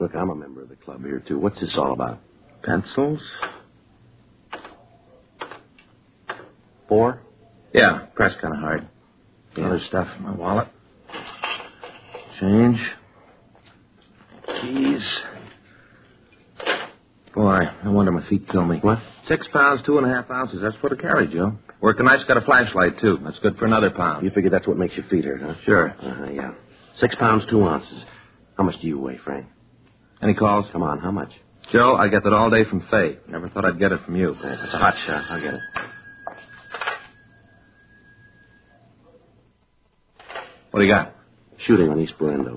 Look, I'm a member of the club here, too. What's this all about? Pencils? 4? Yeah, press kind of hard. Yeah. Other stuff in my wallet. Change. Keys. Boy, I wonder my feet kill me. What? 6 pounds, 2.5 ounces. That's what I carry, Joe. Working night's got a flashlight, too. That's good for another pound. You figure that's what makes your feet hurt, huh? Sure. Yeah. 6 pounds, 2 ounces. How much do you weigh, Frank? Any calls? Come on, how much? Joe, I get that all day from Faye. Never thought I'd get it from you. That's a hot shot. I'll get it. What do you got? Shooting on East Brando.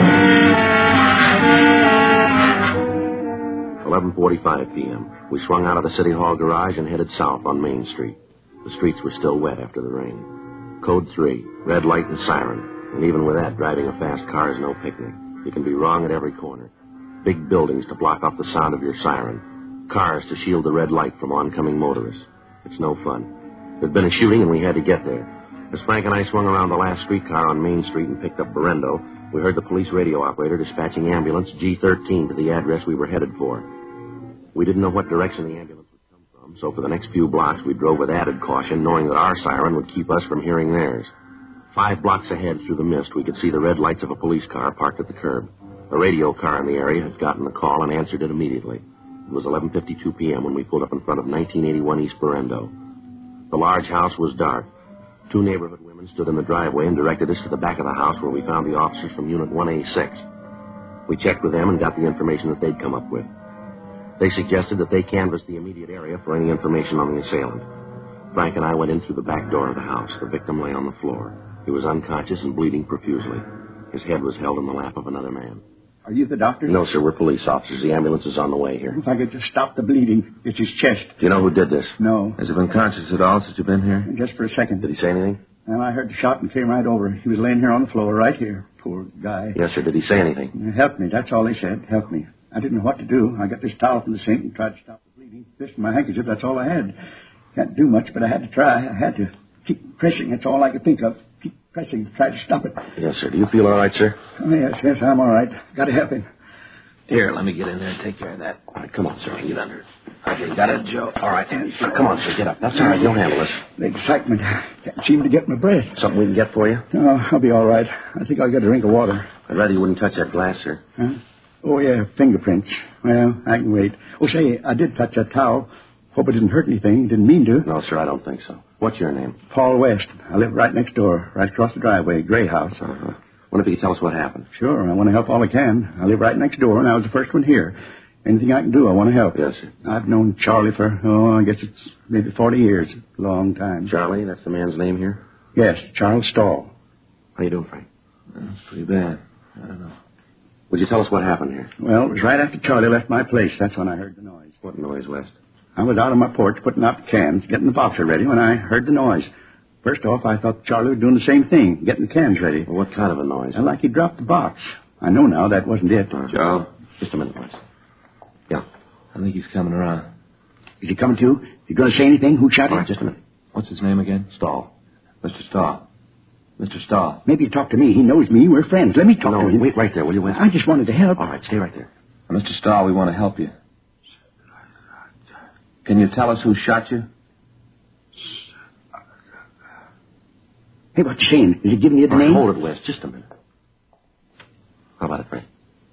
11:45 p.m. We swung out of the City Hall garage and headed south on Main Street. The streets were still wet after the rain. Code 3, red light and siren. And even with that, driving a fast car is no picnic. You can be wrong at every corner. Big buildings to block off the sound of your siren. Cars to shield the red light from oncoming motorists. It's no fun. There'd been a shooting and we had to get there. As Frank and I swung around the last streetcar on Main Street and picked up Berendo, we heard the police radio operator dispatching ambulance G13 to the address we were headed for. We didn't know what direction the ambulance would come from, so for the next few blocks we drove with added caution, knowing that our siren would keep us from hearing theirs. 5 blocks ahead through the mist, we could see the red lights of a police car parked at the curb. A radio car in the area had gotten the call and answered it immediately. It was 11:52 p.m. when we pulled up in front of 1981 East Berendo. The large house was dark. 2 neighborhood women stood in the driveway and directed us to the back of the house where we found the officers from Unit 1A6. We checked with them and got the information that they'd come up with. They suggested that they canvass the immediate area for any information on the assailant. Frank and I went in through the back door of the house. The victim lay on the floor. He was unconscious and bleeding profusely. His head was held in the lap of another man. Are you the doctor? No, sir. We're police officers. The ambulance is on the way here. If I could just stop the bleeding. It's his chest. Do you know who did this? No. Has he been conscious at all since you've been here? Just for a second. Did he say anything? Well, I heard the shot and came right over. He was laying here on the floor, right here. Poor guy. Yes, sir. Did he say anything? Help me. That's all he said. Help me. I didn't know what to do. I got this towel from the sink and tried to stop the bleeding. This and my handkerchief, that's all I had. Can't do much, but I had to try. I had to keep pressing. That's all I could think of. Keep pressing, try to stop it. Yes, sir. Do you feel all right, sir? Oh, yes, I'm all right. Got to help him. Here, let me get in there and take care of that. All right, come on, sir. Get under it. Okay, got it, Joe. All right. Come on, sir. Get up. That's all right. You'll handle this. The excitement. Can't seem to get my breath. Something we can get for you? No, I'll be all right. I think I'll get a drink of water. I'd rather you wouldn't touch that glass, sir. Huh? Oh, yeah, fingerprints. Well, I can wait. Oh, say, I did touch that towel. Hope it didn't hurt anything. Didn't mean to. No, sir, I don't think so. What's your name? Paul West. I live right next door, right across the driveway, gray house. Uh-huh. Wonder if you could tell us what happened. Sure, I want to help all I can. I live right next door, and I was the first one here. Anything I can do, I want to help. Yes, sir. I've known Charlie for, I guess it's maybe 40 years. A long time. Charlie, that's the man's name here? Yes, Charles Stahl. How you doing, Frank? That's pretty bad. I don't know. Would you tell us what happened here? Well, it was right after Charlie left my place. That's when I heard the noise. What noise, West? I was out on my porch putting out the cans, getting the boxer ready when I heard the noise. First off, I thought Charlie was doing the same thing, getting the cans ready. Well, what kind of a noise? Well, like he dropped the box. I know now that wasn't it. Joe? Just a minute, West. Yeah. I think he's coming around. Is he coming to? You going to say anything? Who shot him? All right, just a minute. What's his name again? Stahl. Mr. Stahl. Mr. Stahl. Maybe you talk to me. He knows me. We're friends. Let me talk to him. Wait right there, will you, West? I just wanted to help. All right, stay right there. Mr. Stahl, we want to help you. Can you tell us who shot you? Hey, what you saying? Is he giving you the All right, name? hold it, West. Just a minute. How about it, Frank?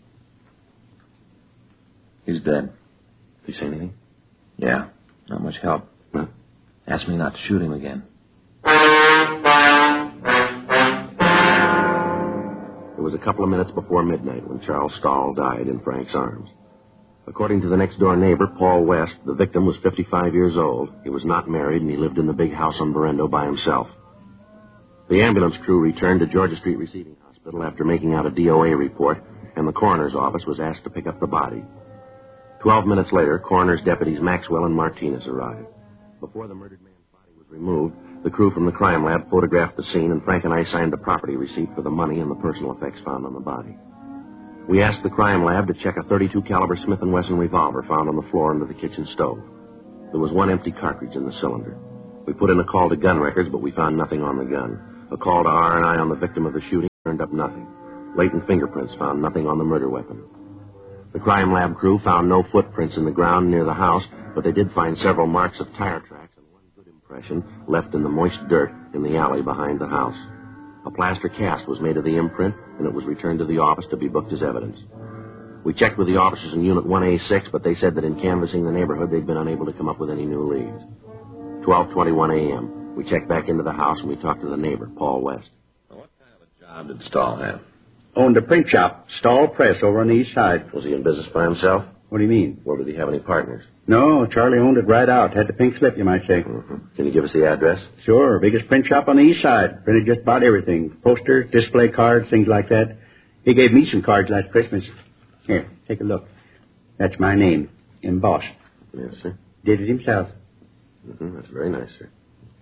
He's dead. Did he say anything? Yeah. Not much help. No? Asked me not to shoot him again. It was a couple of minutes before midnight when Charles Stahl died in Frank's arms. According to the next-door neighbor, Paul West, the victim was 55 years old. He was not married, and he lived in the big house on Berendo by himself. The ambulance crew returned to Georgia Street Receiving Hospital after making out a DOA report, and the coroner's office was asked to pick up the body. 12 minutes later, coroner's deputies Maxwell and Martinez arrived. Before the murdered man's body was removed, the crew from the crime lab photographed the scene, and Frank and I signed the property receipt for the money and the personal effects found on the body. We asked the crime lab to check a .32 caliber Smith & Wesson revolver found on the floor under the kitchen stove. There was one empty cartridge in the cylinder. We put in a call to gun records, but we found nothing on the gun. A call to R&I on the victim of the shooting turned up nothing. Latent fingerprints found nothing on the murder weapon. The crime lab crew found no footprints in the ground near the house, but they did find several marks of tire tracks and one good impression left in the moist dirt in the alley behind the house. A plaster cast was made of the imprint, and it was returned to the office to be booked as evidence. We checked with the officers in Unit 1A6, but they said that in canvassing the neighborhood, they'd been unable to come up with any new leads. 12:21 a.m. We checked back into the house, and we talked to the neighbor, Paul West. What kind of a job did Stahl have? Owned a print shop, Stahl Press, over on the east side. Was he in business by himself? What do you mean? Or did he have any partners? No, Charlie owned it right out. Had the pink slip, you might say. Mm-hmm. Can you give us the address? Sure. Biggest print shop on the east side. Printed just about everything. Posters, display cards, things like that. He gave me some cards last Christmas. Here, take a look. That's my name, embossed. Yes, sir. Did it himself. Mm-hmm. That's very nice, sir.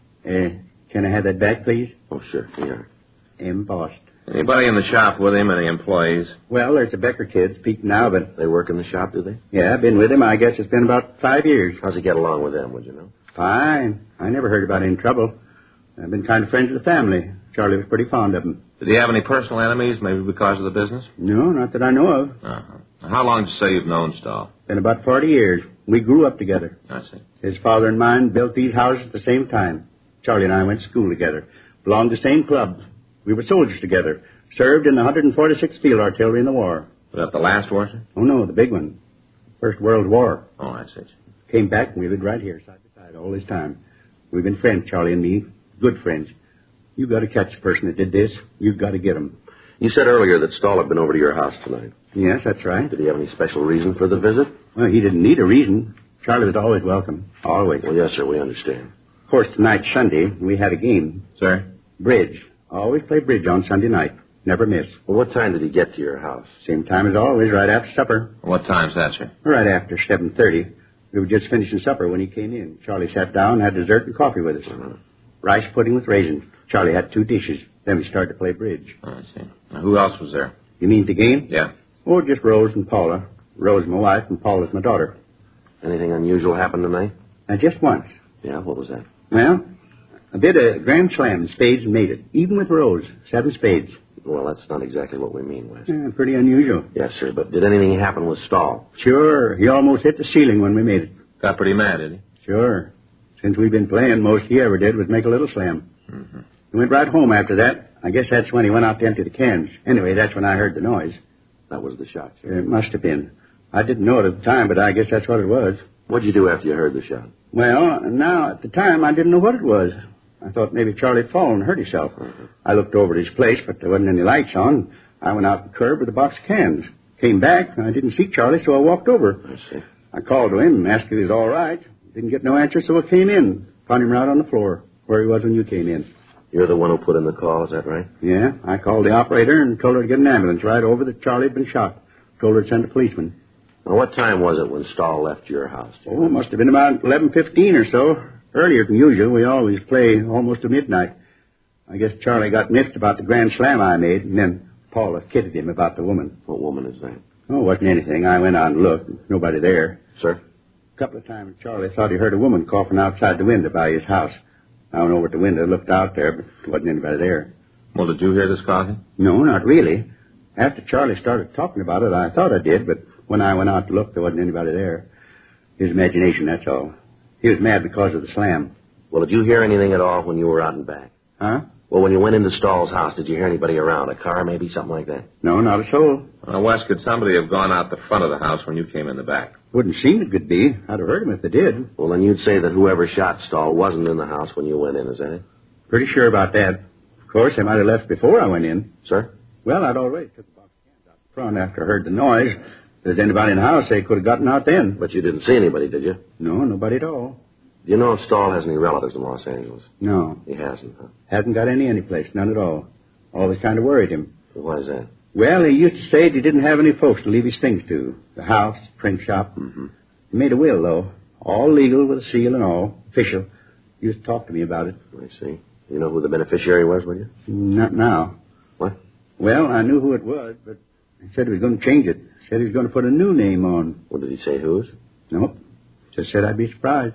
Can I have that back, please? Oh, sure. Here. Embossed. Anybody in the shop with him? Any employees? Well, there's the Becker kids, Pete and Alvin. They work in the shop, do they? Yeah, I've been with him. I guess it's been about 5 years. How's he get along with them, would you know? Fine. I never heard about any trouble. I've been kind of friends with the family. Charlie was pretty fond of them. Did he have any personal enemies, maybe because of the business? No, not that I know of. Uh-huh. How long did you say you've known Stahl? Been about 40 years. We grew up together. I see. His father and mine built these houses at the same time. Charlie and I went to school together. Belonged to the same club. We were soldiers together. Served in the 146th Field Artillery in the war. Was that the last war, sir? Oh, no, the big one. First World War. Oh, I see. Came back and we lived right here, side by side, all this time. We've been friends, Charlie and me. Good friends. You've got to catch the person that did this. You've got to get him. You said earlier that Stahl had been over to your house tonight. Yes, that's right. Did he have any special reason for the visit? Well, he didn't need a reason. Charlie was always welcome. Always. Well, yes, sir, we understand. Of course, tonight's Sunday. We had a game. Sir? Bridge. Always play bridge on Sunday night. Never miss. Well, what time did he get to your house? Same time as always, right after supper. What time's that, sir? Right after 7:30. We were just finishing supper when he came in. Charlie sat down, had dessert and coffee with us. Uh-huh. Rice pudding with raisins. Charlie had 2 dishes. Then we started to play bridge. Oh, I see. Now, who else was there? You mean the game? Yeah. Oh, just Rose and Paula. Rose my wife and Paula's my daughter. Anything unusual happened tonight? Just once. Yeah, what was that? Well, I did a grand slam in spades and made it. Even with Rose. 7 spades. Well, that's not exactly what we mean, Wes. Yeah, pretty unusual. Yes, sir, but did anything happen with Stahl? Sure. He almost hit the ceiling when we made it. Got pretty mad, did he? Sure. Since we've been playing, most he ever did was make a little slam. Mm-hmm. He went right home after that. I guess that's when he went out to empty the cans. Anyway, that's when I heard the noise. That was the shot, sir. It must have been. I didn't know it at the time, but I guess that's what it was. What'd you do after you heard the shot? Well, now, at the time, I didn't know what it was. I thought maybe Charlie had fallen and hurt himself. Uh-huh. I looked over at his place, but there wasn't any lights on. I went out the curb with a box of cans. Came back, and I didn't see Charlie, so I walked over. I see. I called to him and asked if he was all right. Didn't get no answer, so I came in. Found him right on the floor, where he was when you came in. You're the one who put in the call, is that right? Yeah, I called the operator and told her to get an ambulance right over that Charlie had been shot. Told her to send a policeman. Well, what time was it when Stahl left your house? Oh, it must have been about 11:15 or so. Earlier than usual. We always play almost to midnight. I guess Charlie got miffed about the grand slam I made, and then Paula kidded him about the woman. What woman is that? Oh, it wasn't anything. I went out and looked. Nobody there. Sir? A couple of times Charlie thought he heard a woman coughing outside the window by his house. I went over to the window, looked out there, but there wasn't anybody there. Well, did you hear this coughing? No, not really. After Charlie started talking about it, I thought I did, but when I went out to look, there wasn't anybody there. His imagination, that's all. He was mad because of the slam. Well, did you hear anything at all when you were out and back? Huh? Well, when you went into Stahl's house, did you hear anybody around? A car, maybe? Something like that? No, not a soul. Wes, could somebody have gone out the front of the house when you came in the back? Wouldn't seem it could be. I'd have heard him if they did. Well, then you'd say that whoever shot Stahl wasn't in the house when you went in, is that it? Pretty sure about that. Of course, they might have left before I went in. Sir? Well, I'd already took the box of cans out front after I heard the noise. If there's anybody in the house, they could have gotten out then. But you didn't see anybody, did you? No, nobody at all. Do you know if Stahl has any relatives in Los Angeles? No. He hasn't, huh? Hasn't got any place, none at all. Always kind of worried him. Why is that? Well, he used to say he didn't have any folks to leave his things to. The house, print shop. Mm-hmm. He made a will, though. All legal with a seal and all. Official. He used to talk to me about it. I see. You know who the beneficiary was, will you? Not now. What? Well, I knew who it was, but he said he was going to change it. Said he was going to put a new name on. Well, did he say whose? Nope. Just said I'd be surprised.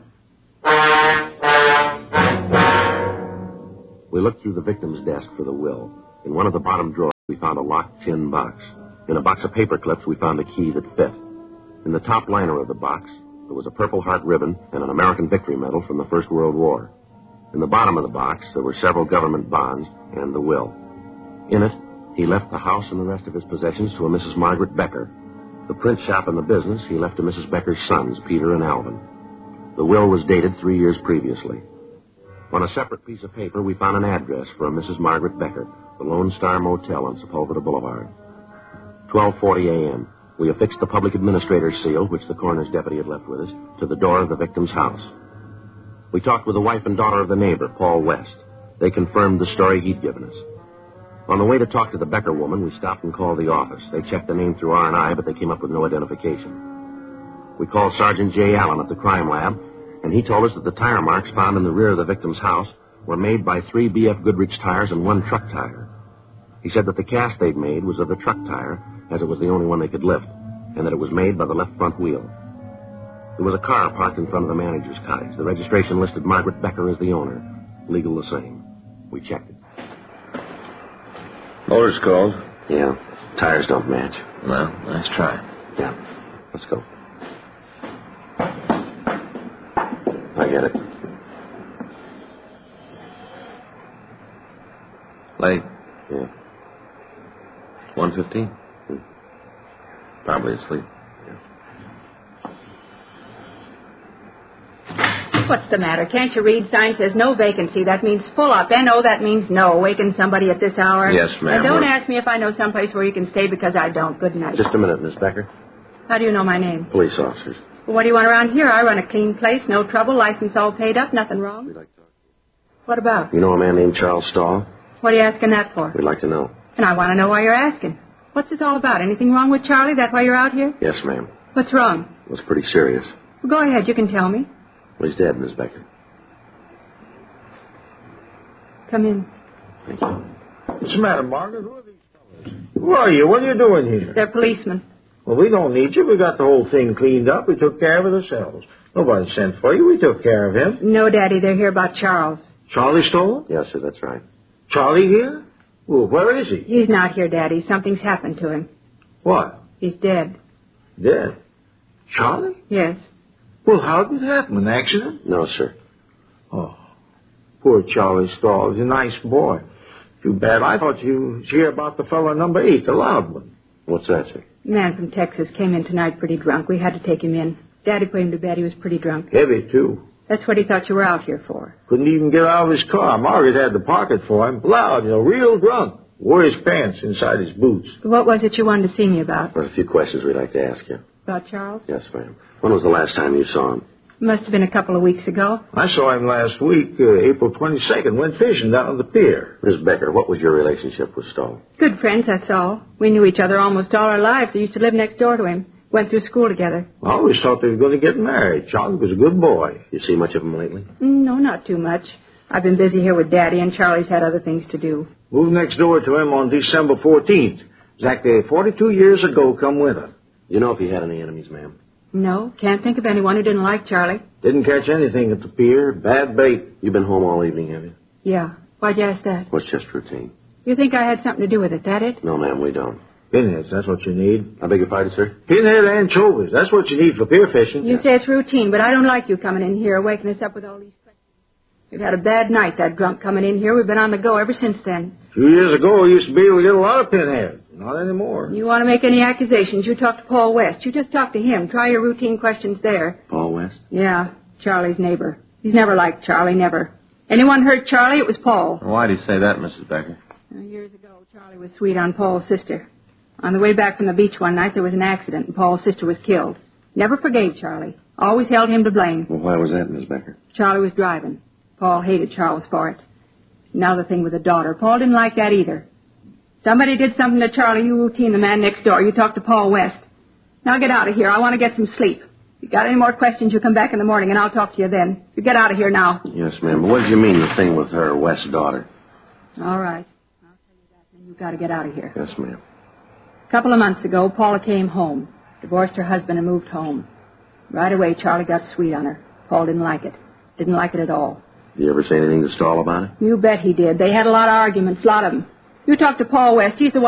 We looked through the victim's desk for the will. In one of the bottom drawers, we found a locked tin box. In a box of paper clips, we found a key that fit. In the top liner of the box, there was a Purple Heart ribbon and an American Victory Medal from the First World War. In the bottom of the box, there were several government bonds and the will. In it, he left the house and the rest of his possessions to a Mrs. Margaret Becker. The print shop and the business he left to Mrs. Becker's sons, Peter and Alvin. The will was dated 3 years previously. On a separate piece of paper, we found an address for a Mrs. Margaret Becker, the Lone Star Motel on Sepulveda Boulevard. 12:40 a.m. We affixed the public administrator's seal, which the coroner's deputy had left with us, to the door of the victim's house. We talked with the wife and daughter of the neighbor, Paul West. They confirmed the story he'd given us. On the way to talk to the Becker woman, we stopped and called the office. They checked the name through R&I, but they came up with no identification. We called Sergeant J. Allen at the crime lab, and he told us that the tire marks found in the rear of the victim's house were made by 3 B.F. Goodrich tires and 1 truck tire. He said that the cast they'd made was of the truck tire, as it was the only one they could lift, and that it was made by the left front wheel. There was a car parked in front of the manager's cottage. The registration listed Margaret Becker as the owner. Legal the same. We checked it. Motor's cold. Yeah, tires don't match. Well, nice try. Yeah, let's go. I get it. Late. Yeah. 1:15. Probably asleep. What's the matter? Can't you read? Sign says no vacancy. That means full up. N-O, that means no. Waking somebody at this hour? Yes, ma'am. And don't ask me if I know someplace where you can stay because I don't. Good night. Just a minute, Miss Becker. How do you know my name? Police officers. Well, what do you want around here? I run a clean place, no trouble, license all paid up, nothing wrong. We'd like to talk. What about? You know a man named Charles Stahl? What are you asking that for? We'd like to know. And I want to know why you're asking. What's this all about? Anything wrong with Charlie? That's why you're out here? Yes, ma'am. What's wrong? It was pretty serious. Well, go ahead. You can tell me. Well, he's dead, Miss Becker. Come in. Thank you. What's the matter, Margaret? Who are these fellas? Who are you? What are you doing here? They're policemen. Well, we don't need you. We got the whole thing cleaned up. We took care of it ourselves. Nobody sent for you. We took care of him. No, Daddy, they're here about Charles. Charlie Stoll? Yes, sir, that's right. Charlie here? Well, where is he? He's not here, Daddy. Something's happened to him. What? He's dead. Dead? Charlie? Yes. Well, how did it happen? An accident? No, sir. Oh, poor Charlie Stoll. He's a nice boy. Too bad. I thought you was here about the fellow number 8, the loud one. What's that, sir? A man from Texas came in tonight pretty drunk. We had to take him in. Daddy put him to bed. He was pretty drunk. Heavy, too. That's what he thought you were out here for. Couldn't even get out of his car. Margaret had the pocket for him. Loud, real drunk. Wore his pants inside his boots. What was it you wanted to see me about? There's a few questions we'd like to ask you. About Charles? Yes, ma'am. When was the last time you saw him? It must have been a couple of weeks ago. I saw him last week, April 22nd, went fishing down on the pier. Miss Becker, what was your relationship with Stahl? Good friends, that's all. We knew each other almost all our lives. We used to live next door to him. Went through school together. I always thought they were going to get married. Charlie was a good boy. You see much of him lately? No, not too much. I've been busy here with Daddy, and Charlie's had other things to do. Moved next door to him on December 14th. Exactly 42 years ago come winter. You know if he had any enemies, ma'am? No, can't think of anyone who didn't like Charlie. Didn't catch anything at the pier. Bad bait. You've been home all evening, have you? Yeah. Why'd you ask that? Well, it's just routine. You think I had something to do with it, that it? No, ma'am, we don't. Pinheads, that's what you need. I beg your pardon, sir? Pinhead anchovies, that's what you need for pier fishing. You say it's routine, but I don't like you coming in here, waking us up with all these questions. We've had a bad night, that drunk coming in here. We've been on the go ever since then. 2 years ago, we used to be able to get a lot of pinheads. Not anymore. You want to make any accusations, you talk to Paul West. You just talk to him. Try your routine questions there. Paul West? Yeah, Charlie's neighbor. He's never liked Charlie, never. Anyone hurt Charlie, it was Paul. Why do you say that, Mrs. Becker? Years ago, Charlie was sweet on Paul's sister. On the way back from the beach one night, there was an accident, and Paul's sister was killed. Never forgave Charlie. Always held him to blame. Well, why was that, Miss Becker? Charlie was driving. Paul hated Charles for it. Now the thing with the daughter. Paul didn't like that either. Somebody did something to Charlie. You routine the man next door. You talk to Paul West. Now get out of here. I want to get some sleep. If you got any more questions, you come back in the morning, and I'll talk to you then. You get out of here now. Yes, ma'am. But what did you mean, the thing with her, West's daughter? All right. I'll tell you that, then you've got to get out of here. Yes, ma'am. A couple of months ago, Paula came home. Divorced her husband and moved home. Right away, Charlie got sweet on her. Paul didn't like it. Didn't like it at all. Did you ever say anything to Stahl about it? You bet he did. They had a lot of arguments, a lot of them. You talk to Paul West. He's the one